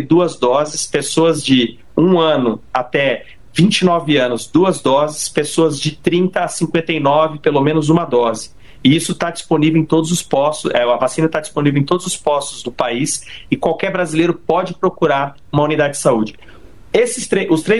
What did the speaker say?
receber 2 doses, pessoas de 1 ano até 29 anos, 2 doses, pessoas de 30 a 59, pelo menos 1 dose. E isso está disponível em todos os postos, a vacina está disponível em todos os postos do país e qualquer brasileiro pode procurar uma unidade de saúde. Os 3